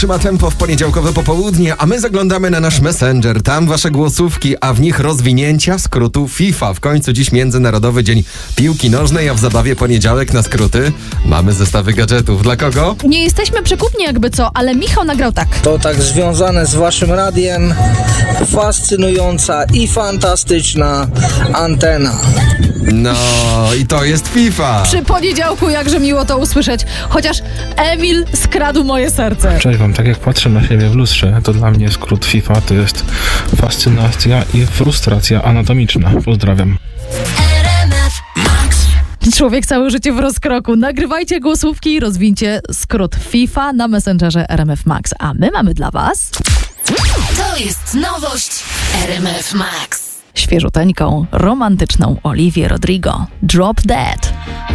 Trzyma tempo w poniedziałkowe popołudnie, a my zaglądamy na nasz Messenger. Tam wasze głosówki, a w nich rozwinięcia skrótu FIFA. W końcu dziś Międzynarodowy Dzień Piłki Nożnej, a w zabawie poniedziałek na skróty mamy zestawy gadżetów. Dla kogo? Nie jesteśmy przekupni jakby co, ale Michał nagrał tak. To tak związane z waszym radiem, fascynująca i fantastyczna antena. No i to jest FIFA. Przy poniedziałku jakże miło to usłyszeć. Chociaż Emil skradł moje serce. Cześć wam, tak jak patrzę na siebie w lustrze, to dla mnie skrót FIFA to jest fascynacja i frustracja anatomiczna. Pozdrawiam. Człowiek całe życie w rozkroku. Nagrywajcie głosówki i rozwincie skrót FIFA na Messengerze RMF Max. A my mamy dla was... To jest nowość RMF Max. Świeżuteńką, romantyczną Olivię Rodrigo. Drop Dead.